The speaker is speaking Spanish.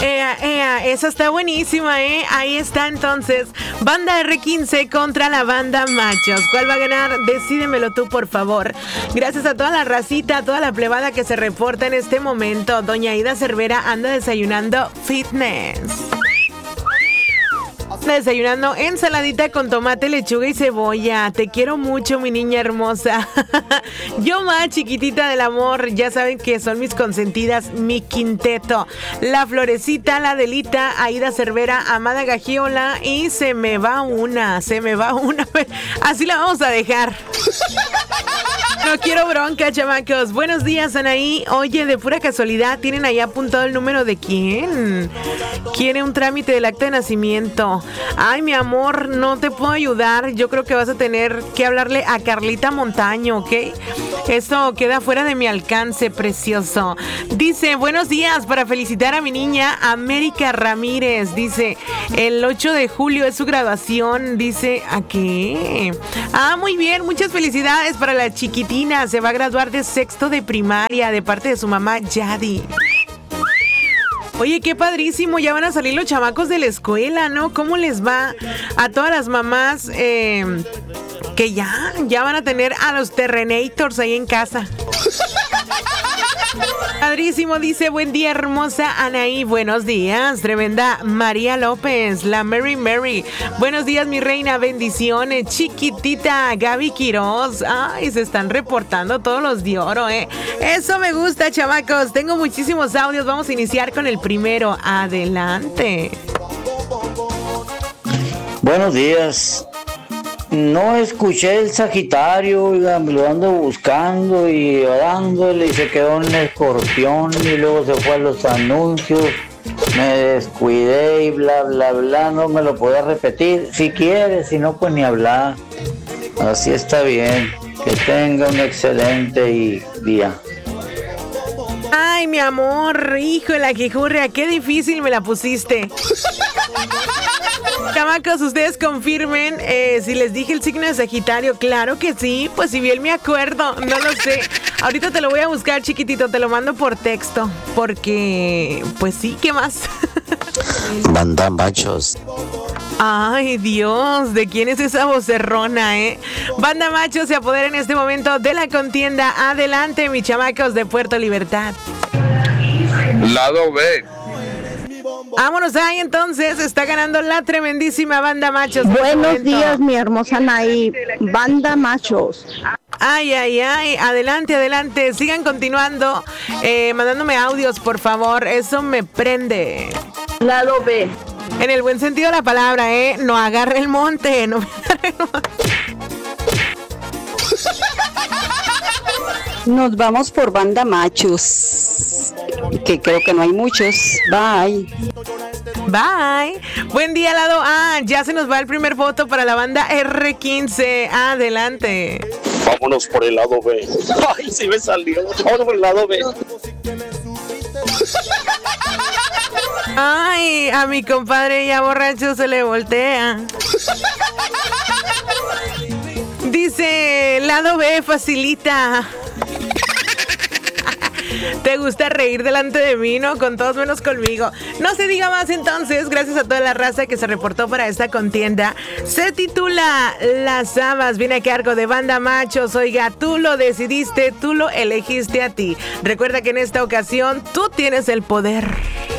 Esa está buenísima, ¿eh? Ahí está entonces. Banda R15 contra la banda Machos. ¿Cuál va a ganar? Decídemelo tú, por favor. Gracias a toda la racita, a toda la plebada que se reporta en este momento. Doña Ida Cervera anda desayunando fitness. Desayunando ensaladita con tomate, lechuga y cebolla. Te quiero mucho, mi niña hermosa. Yo más chiquitita del amor. Ya saben que son mis consentidas, mi quinteto. La Florecita, la Delita, Aida Cervera, Amada Gagiola y se me va una. Así la vamos a dejar. No quiero bronca, chamacos. Buenos días, Anaí. Oye, de pura casualidad, ¿tienen ahí apuntado el número de quién? Quiere un trámite del acta de nacimiento. Ay, mi amor, no te puedo ayudar. Yo creo que vas a tener que hablarle a Carlita Montaño, ¿ok? Esto queda fuera de mi alcance, precioso. Dice, buenos días, para felicitar a mi niña América Ramírez. Dice, el 8 de julio es su graduación. Dice, ¿a qué? Ah, muy bien, muchas felicidades para la chiquitina. Se va a graduar de sexto de primaria de parte de su mamá, Yadi. Oye, qué padrísimo, ya van a salir los chamacos de la escuela, ¿no? ¿Cómo les va a todas las mamás que ya van a tener a los Terrenators ahí en casa? Padrísimo, dice, buen día, hermosa Anaí, buenos días, tremenda María López, la Mary. Buenos días, mi reina, bendiciones, chiquitita Gaby Quiroz. Ay, se están reportando todos los de oro, Eso me gusta, chamacos. Tengo muchísimos audios, vamos a iniciar con el primero. Adelante. Buenos días. No escuché el Sagitario, oiga, me lo ando buscando y dándole y se quedó en el Escorpión y luego se fue a los anuncios, me descuidé y bla, no me lo podía repetir. Si quieres, si no, pues ni hablar. Así está bien. Que tenga un excelente día. Ay, mi amor, hijo de la quijurria, qué difícil me la pusiste. Chamacos, ustedes confirmen si les dije el signo de Sagitario. Claro que sí, pues si bien me acuerdo, no lo sé. Ahorita te lo voy a buscar, chiquitito, te lo mando por texto. Porque, pues sí, ¿qué más? Banda Machos. Ay, Dios, ¿de quién es esa vocerrona, Banda Machos se apodera en este momento de la contienda. Adelante, mis chamacos de Puerto Libertad. Lado B. Vámonos ahí, entonces, está ganando la tremendísima Banda Machos. Buenos días, mi hermosa Anaí, Banda Machos. Ay, adelante, sigan continuando, mandándome audios, por favor, eso me prende. Lado B. En el buen sentido de la palabra, no agarre el monte, no me agarre el monte. Nos vamos por Banda Machos, que creo que no hay muchos. Bye. Buen día, lado A. Ya se nos va el primer voto para la banda R15. Adelante. Vámonos por el lado B. Ay, sí me salió. Vámonos por el lado B. Ay, a mi compadre ya borracho se le voltea. Dice, lado B facilita. ¿Te gusta reír delante de mí, no? Con todos menos conmigo. No se diga más entonces, gracias a toda la raza que se reportó para esta contienda. Se titula Las Habas, viene a cargo de Banda Machos. Oiga, tú lo decidiste, tú lo elegiste a ti. Recuerda que en esta ocasión tú tienes el poder.